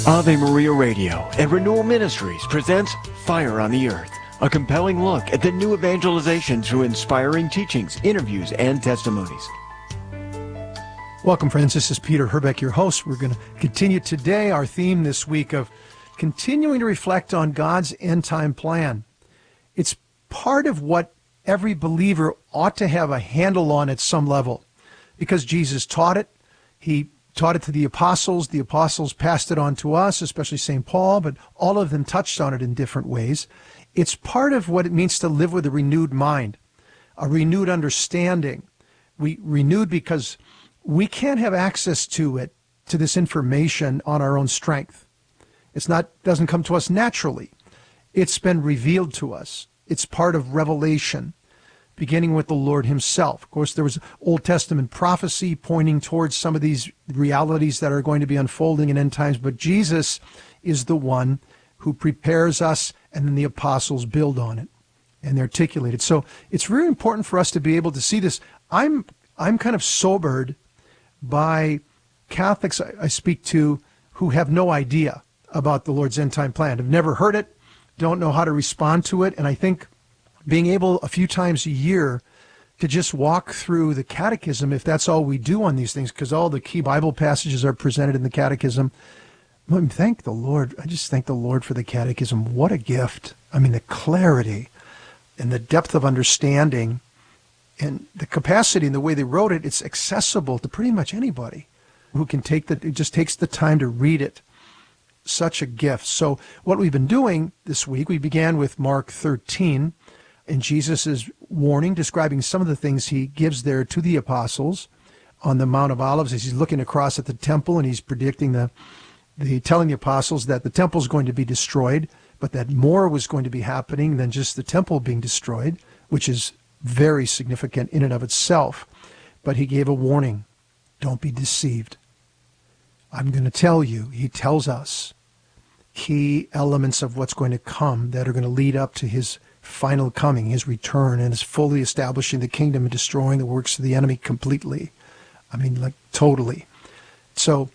Ave Maria Radio and Renewal Ministries presents Fire on the Earth, a compelling look at the new evangelization through inspiring teachings, interviews, and testimonies. Welcome, friends. This is Peter Herbeck, your host. We're going to continue today our theme this week of continuing to reflect on God's end-time plan. It's part of what every believer ought to have a handle on at some level, because Jesus taught it. He taught it to the apostles. The apostles passed it on to us, especially St. Paul, but all of them touched on it in different ways. It's part of what it means to live with a renewed mind, a renewed understanding. We renewed because we can't have access to it, to this information on our own strength. Doesn't come to us naturally. It's been revealed to us. It's part of revelation, beginning with the Lord himself. Of course, there was Old Testament prophecy pointing towards some of these realities that are going to be unfolding in end times, but Jesus is the one who prepares us, and then the apostles build on it and articulate it. So it's really important for us to be able to see this. I'm kind of sobered by Catholics I speak to who have no idea about the Lord's end time plan, have never heard it, don't know how to respond to it, and I think being able a few times a year to just walk through the catechism, if that's all we do on these things, because all the key Bible passages are presented in the catechism. Thank the Lord. I just thank the Lord for the catechism. What a gift. I mean, the clarity and the depth of understanding and the capacity and the way they wrote it, it's accessible to pretty much anybody who can it just takes the time to read it. Such a gift. So what we've been doing this week, we began with Mark 13, and Jesus' warning, describing some of the things he gives there to the apostles on the Mount of Olives as he's looking across at the temple, and he's predicting telling the apostles that the temple is going to be destroyed, but that more was going to be happening than just the temple being destroyed, which is very significant in and of itself. But he gave a warning. Don't be deceived. I'm going to tell you, he tells us, key elements of what's going to come that are going to lead up to his final coming, his return, and his fully establishing the kingdom and destroying the works of the enemy completely. I mean, like totally. So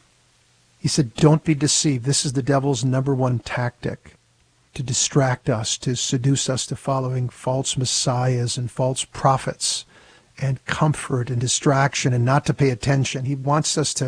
he said, don't be deceived. This is the devil's number one tactic, to distract us, to seduce us to following false messiahs and false prophets and comfort and distraction and not to pay attention. He wants to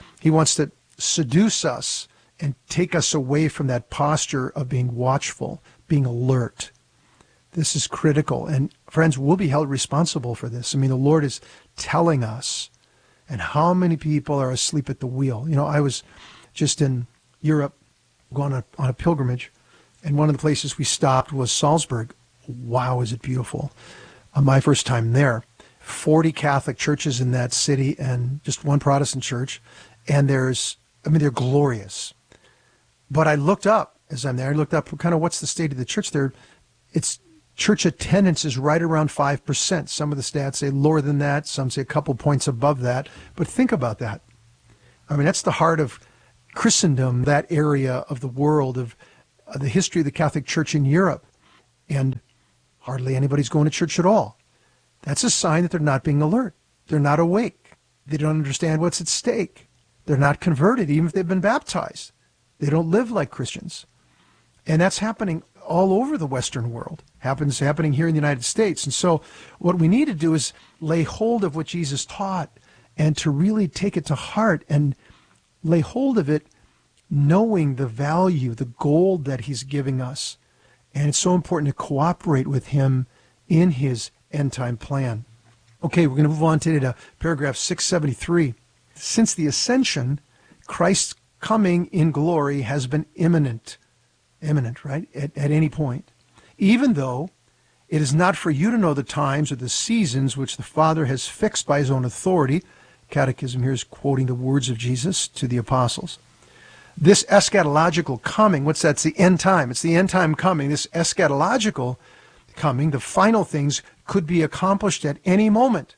seduce us and take us away from that posture of being watchful, being alert. This is critical. And friends, we'll be held responsible for this. I mean, the Lord is telling us. And how many people are asleep at the wheel? You know, I was just in Europe going on a pilgrimage, and one of the places we stopped was Salzburg. Wow, is it beautiful. My first time there. 40 Catholic churches in that city and just one Protestant church. And they're glorious. But I looked up, as I'm there, I looked up kind of what's the state of the church there. It's church attendance is right around 5%. Some of the stats say lower than that. Some say a couple points above that. But think about that. I mean, that's the heart of Christendom, that area of the world, of the history of the Catholic Church in Europe. And hardly anybody's going to church at all. That's a sign that they're not being alert. They're not awake. They don't understand what's at stake. They're not converted, even if they've been baptized. They don't live like Christians. And that's happening all over the Western world. Happening here in the United States. And so what we need to do is lay hold of what Jesus taught and to really take it to heart and lay hold of it, knowing the value, the gold that he's giving us. And it's so important to cooperate with him in his end-time plan. Okay, we're going to move on today to paragraph 673. Since the ascension, Christ's coming in glory has been imminent, right, at any point. Even though it is not for you to know the times or the seasons which the Father has fixed by his own authority. Catechism here is quoting the words of Jesus to the apostles. This eschatological coming, what's that? It's the end time. It's the end time coming. This eschatological coming, the final things, could be accomplished at any moment,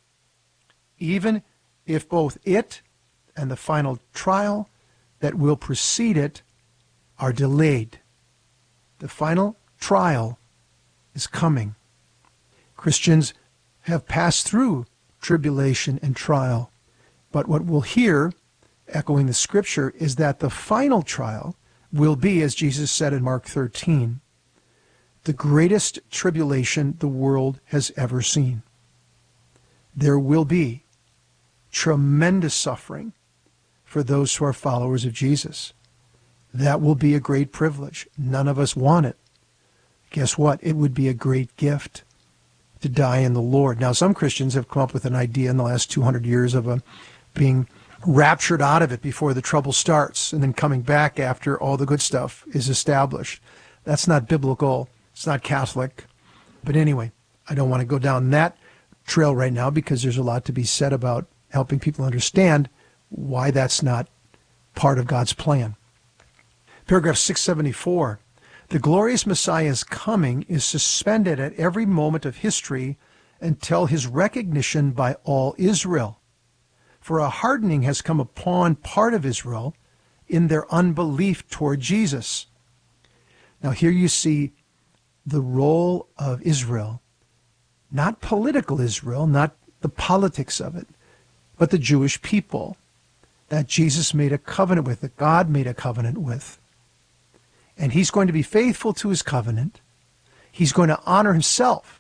even if both it and the final trial that will precede it are delayed. The final trial is coming. Christians have passed through tribulation and trial, but what we'll hear echoing the scripture, is that the final trial will be, as Jesus said in Mark 13, the greatest tribulation the world has ever seen. There will be tremendous suffering for those who are followers of Jesus. That will be a great privilege. None of us want it. Guess what? It would be a great gift to die in the Lord. Now, some Christians have come up with an idea in the last 200 years of being raptured out of it before the trouble starts and then coming back after all the good stuff is established. That's not biblical. It's not Catholic. But anyway, I don't want to go down that trail right now because there's a lot to be said about helping people understand why that's not part of God's plan. Paragraph 674. The glorious Messiah's coming is suspended at every moment of history until his recognition by all Israel. For a hardening has come upon part of Israel in their unbelief toward Jesus. Now here you see the role of Israel, not political Israel, not the politics of it, but the Jewish people that Jesus made a covenant with, that God made a covenant with. And he's going to be faithful to his covenant. He's going to honor himself.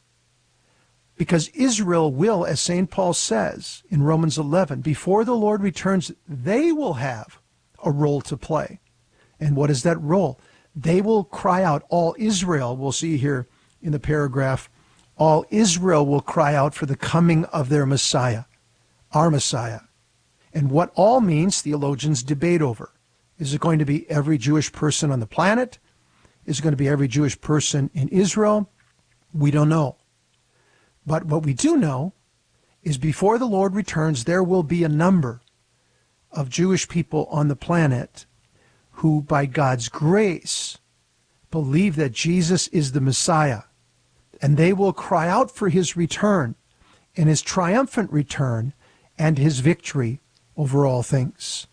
Because Israel will, as St. Paul says in Romans 11, before the Lord returns, they will have a role to play. And what is that role? They will cry out, all Israel, we'll see here in the paragraph, all Israel will cry out for the coming of their Messiah, our Messiah. And what all means, theologians debate over. Is it going to be every Jewish person on the planet? Is it going to be every Jewish person in Israel? We don't know. But what we do know is before the Lord returns, there will be a number of Jewish people on the planet who, by God's grace, believe that Jesus is the Messiah. And they will cry out for his return and his triumphant return and his victory over all things.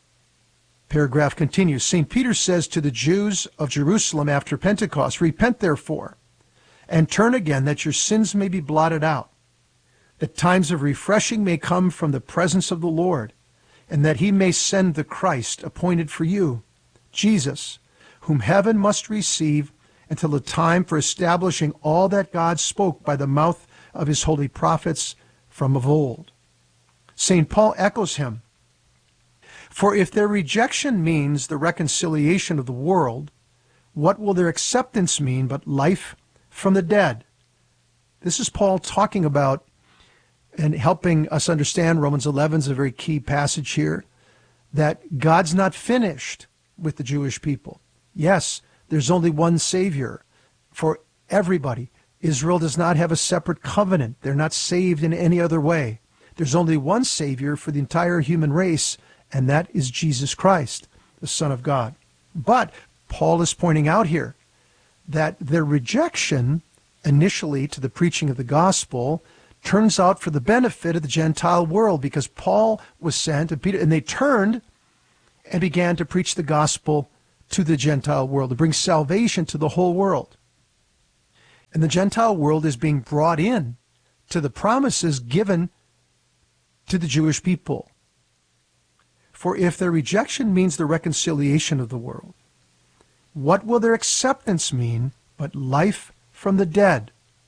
Paragraph continues. St. Peter says to the Jews of Jerusalem after Pentecost, repent therefore, and turn again, that your sins may be blotted out, that times of refreshing may come from the presence of the Lord, and that he may send the Christ appointed for you, Jesus, whom heaven must receive until the time for establishing all that God spoke by the mouth of his holy prophets from of old. St. Paul echoes him. For if their rejection means the reconciliation of the world, what will their acceptance mean but life from the dead? This is Paul talking about and helping us understand. Romans 11 is a very key passage here, that God's not finished with the Jewish people. Yes, there's only one Savior for everybody. Israel does not have a separate covenant. They're not saved in any other way. There's only one Savior for the entire human race, and that is Jesus Christ, the Son of God. But Paul is pointing out here that their rejection initially to the preaching of the gospel turns out for the benefit of the Gentile world, because Paul was sent and Peter, and they turned and began to preach the gospel to the Gentile world, to bring salvation to the whole world. And the Gentile world is being brought in to the promises given to the Jewish people. For if their rejection means the reconciliation of the world, what will their acceptance mean but life from the dead?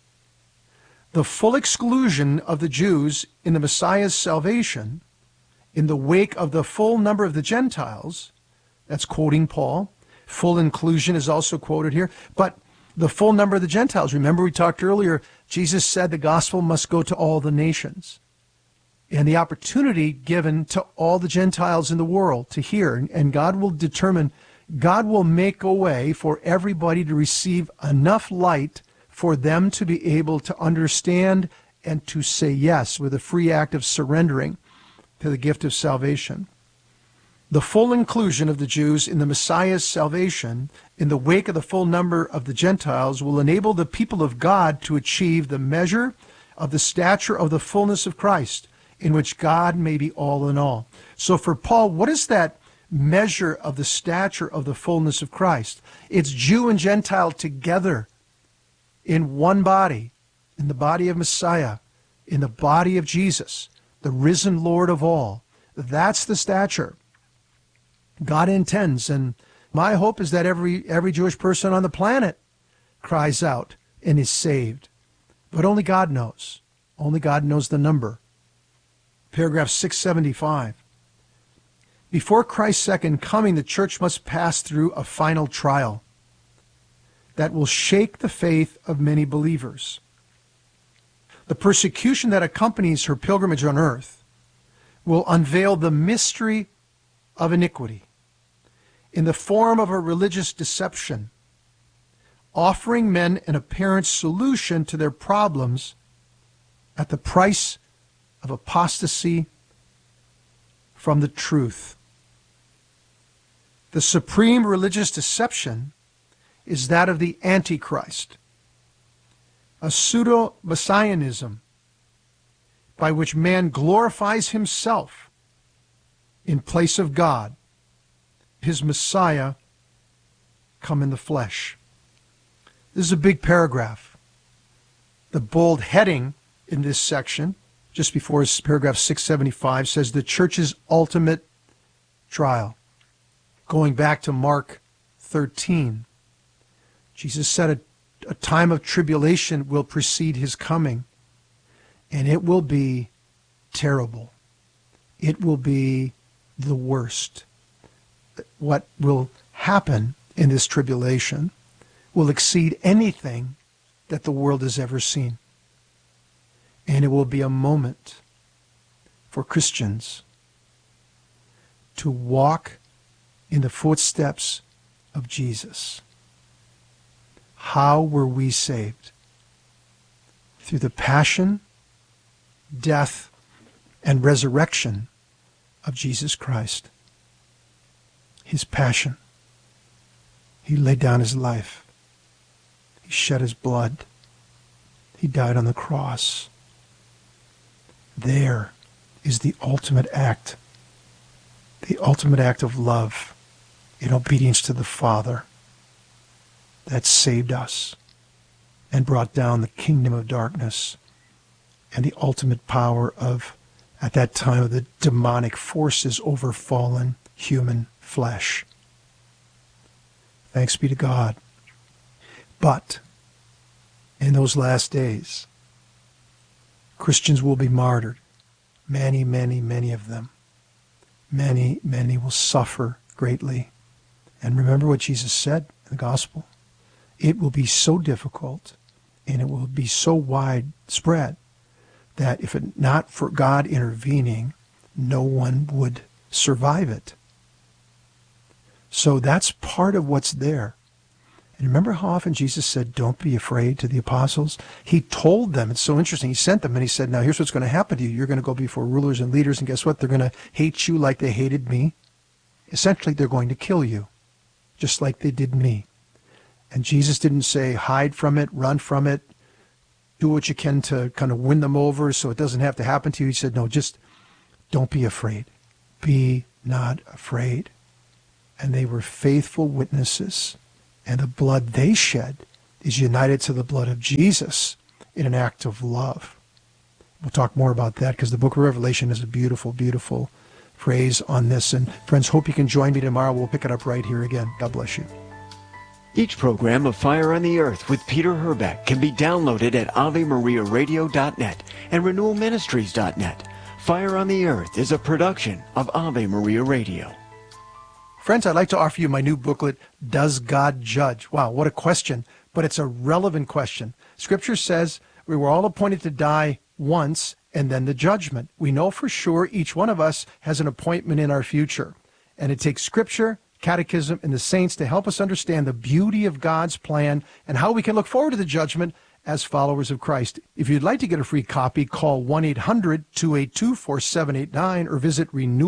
The full exclusion of the Jews in the Messiah's salvation, in the wake of the full number of the Gentiles, that's quoting Paul. Full inclusion is also quoted here. But the full number of the Gentiles. Remember we talked earlier, Jesus said the gospel must go to all the nations. And the opportunity given to all the Gentiles in the world to hear. And God will determine, God will make a way for everybody to receive enough light for them to be able to understand and to say yes with a free act of surrendering to the gift of salvation. The full inclusion of the Jews in the Messiah's salvation in the wake of the full number of the Gentiles will enable the people of God to achieve the measure of the stature of the fullness of Christ, in which God may be all in all. So for Paul, what is that measure of the stature of the fullness of Christ? It's Jew and Gentile together in one body, in the body of Messiah, in the body of Jesus, the risen Lord of all. That's the stature God intends. And my hope is that every Jewish person on the planet cries out and is saved. But only God knows. Only God knows the number. Paragraph 675. Before Christ's second coming, the church must pass through a final trial that will shake the faith of many believers. The persecution that accompanies her pilgrimage on earth will unveil the mystery of iniquity in the form of a religious deception, offering men an apparent solution to their problems at the price of apostasy from the truth. The supreme religious deception is that of the Antichrist, a pseudo-messianism by which man glorifies himself in place of God, his Messiah come in the flesh. This is a big paragraph. The bold heading in this section, just before paragraph 675, says the church's ultimate trial. Going back to Mark 13, Jesus said a time of tribulation will precede his coming, and it will be terrible. It will be the worst. What will happen in this tribulation will exceed anything that the world has ever seen. And it will be a moment for Christians to walk in the footsteps of Jesus. How were we saved? Through the passion, death, and resurrection of Jesus Christ. His passion. He laid down his life. He shed his blood. He died on the cross. There is the ultimate act of love in obedience to the Father that saved us and brought down the kingdom of darkness and the ultimate power of, at that time, of the demonic forces over fallen human flesh. Thanks be to God. But in those last days, Christians will be martyred. Many, many, many of them. Many, many will suffer greatly. And remember what Jesus said in the gospel. It will be so difficult and it will be so widespread that if it not for God intervening, no one would survive it. So that's part of what's there. And remember how often Jesus said, don't be afraid to the apostles? He told them, it's so interesting, he sent them and he said, now here's what's going to happen to you. You're going to go before rulers and leaders, and guess what? They're going to hate you like they hated me. Essentially, they're going to kill you, just like they did me. And Jesus didn't say, hide from it, run from it, do what you can to kind of win them over so it doesn't have to happen to you. He said, no, just don't be afraid. Be not afraid. And they were faithful witnesses. And the blood they shed is united to the blood of Jesus in an act of love. We'll talk more about that because the book of Revelation is a beautiful, beautiful phrase on this. And friends, hope you can join me tomorrow. We'll pick it up right here again. God bless you. Each program of Fire on the Earth with Peter Herbeck can be downloaded at AveMariaRadio.net and RenewalMinistries.net. Fire on the Earth is a production of Ave Maria Radio. Friends, I'd like to offer you my new booklet, Does God Judge? Wow, what a question, but it's a relevant question. Scripture says we were all appointed to die once and then the judgment. We know for sure each one of us has an appointment in our future. And it takes Scripture, Catechism, and the saints to help us understand the beauty of God's plan and how we can look forward to the judgment as followers of Christ. If you'd like to get a free copy, call 1-800-282-4789 or visit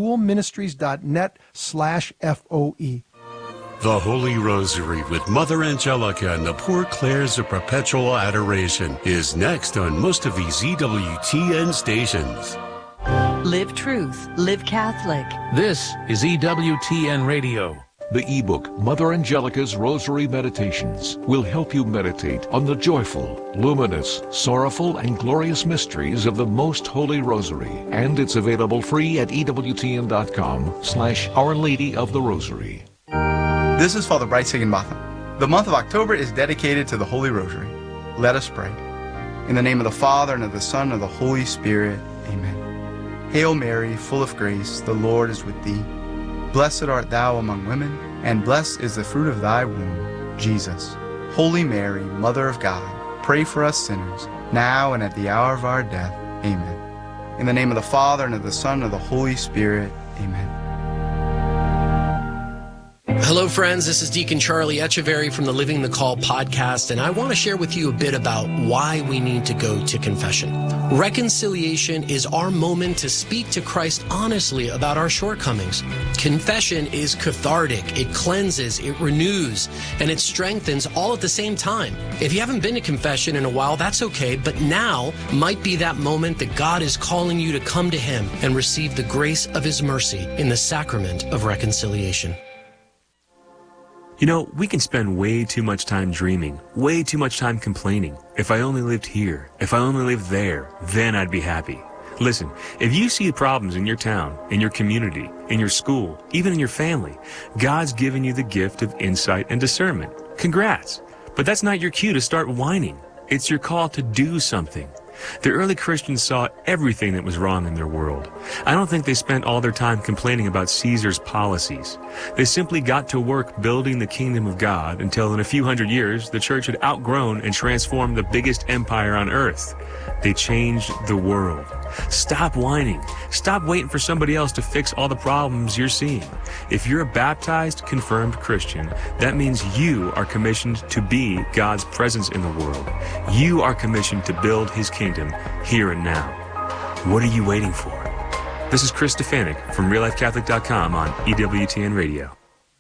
renewalministries.net/FOE. The Holy Rosary with Mother Angelica and the Poor Clares of Perpetual Adoration is next on most of these EWTN stations. Live truth, live Catholic. This is EWTN Radio. The ebook, Mother Angelica's Rosary Meditations, will help you meditate on the joyful, luminous, sorrowful, and glorious mysteries of the Most Holy Rosary. And it's available free at EWTN.com/Our Lady of the Rosary. This is Father Bryce Higginbotham. The month of October is dedicated to the Holy Rosary. Let us pray. In the name of the Father, and of the Son, and of the Holy Spirit. Amen. Hail Mary, full of grace, the Lord is with thee. Blessed art thou among women, and blessed is the fruit of thy womb, Jesus. Holy Mary, Mother of God, pray for us sinners, now and at the hour of our death. Amen. In the name of the Father, and of the Son, and of the Holy Spirit. Amen. Hello, friends. This is Deacon Charlie Echeverry from the Living the Call podcast, and I want to share with you a bit about why we need to go to confession. Reconciliation is our moment to speak to Christ honestly about our shortcomings. Confession is cathartic. It cleanses, it renews, and it strengthens all at the same time. If you haven't been to confession in a while, that's okay, but now might be that moment that God is calling you to come to Him and receive the grace of His mercy in the sacrament of reconciliation. You know, we can spend way too much time dreaming, way too much time complaining. If I only lived here, if I only lived there, then I'd be happy. Listen, if you see problems in your town, in your community, in your school, even in your family, God's given you the gift of insight and discernment. Congrats! But that's not your cue to start whining. It's your call to do something. The early Christians saw everything that was wrong in their world. I don't think they spent all their time complaining about Caesar's policies. They simply got to work building the kingdom of God until in a few hundred years, the church had outgrown and transformed the biggest empire on earth. They changed the world. Stop whining. Stop waiting for somebody else to fix all the problems you're seeing. If you're a baptized, confirmed Christian, that means you are commissioned to be God's presence in the world. You are commissioned to build His kingdom here and now. What are you waiting for? This is Chris Stefanik from RealLifeCatholic.com on EWTN Radio.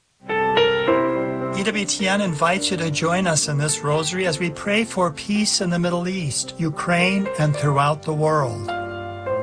EWTN invites you to join us in this rosary as we pray for peace in the Middle East, Ukraine, and throughout the world.